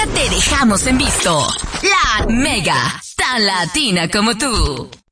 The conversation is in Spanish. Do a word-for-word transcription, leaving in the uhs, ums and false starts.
te dejamos en visto. La Mega, tan latina como tú.